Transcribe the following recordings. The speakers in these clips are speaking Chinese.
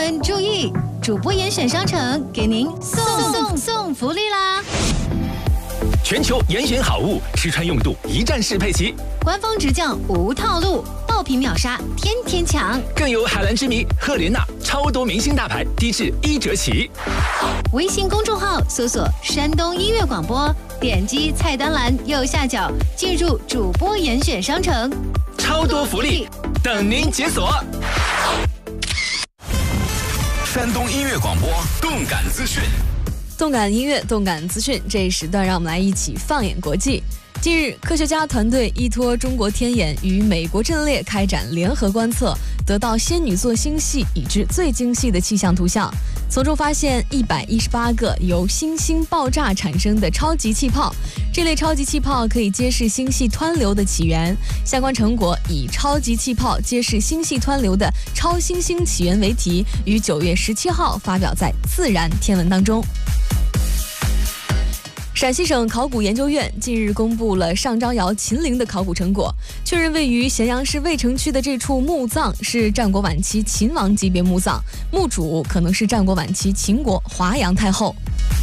们注意，主播严选商城给您送福利啦！ 全球严选好物，试穿用度一站式配齐， 官方直降无套路，爆品秒杀，天天抢！ 更有海蓝之谜、赫莲娜超多明星大牌，低至1折起。 微信公众号搜索山东音乐广播，点击菜单栏右下角进入主播严选商城， 超多福利等您解锁。 山东音乐广播动感资讯， 动感音乐，动感资讯。这一时段，让我们来一起放眼国际。近日，科学家团队依托中国天眼与美国阵列开展联合观测，得到仙女座星系已知最精细的气象图像，从中发现118个由星星爆炸产生的超级气泡。这类超级气泡可以揭示星系湍流的起源。相关成果以“超级气泡揭示星系湍流的超新星起源”为题，于9月17号发表在《自然天文》当中。陕西省考古研究院近日公布了上张窑秦陵的考古成果，确认位于咸阳市渭城区的这处墓葬是战国晚期秦王级别墓葬，墓主可能是战国晚期秦国华阳太后。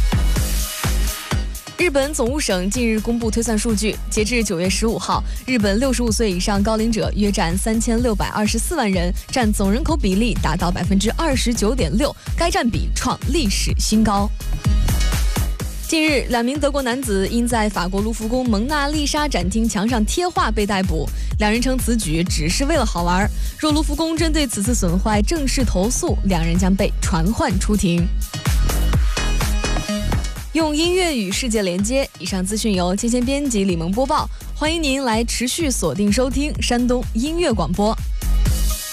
日本总务省近日公布推算数据，截至9月15号，日本65岁以上高龄者约占3624万人，占总人口比例达到29.6%，该占比创历史新高。近日，2名德国男子因在法国卢浮宫蒙娜丽莎展厅墙上贴画被逮捕。2人称此举只是为了好玩，若卢浮宫针对此次损坏正式投诉，2人将被传唤出庭。用音乐与世界连接，以上资讯由芊芊编辑，李萌播报。欢迎您来持续锁定收听山东音乐广播。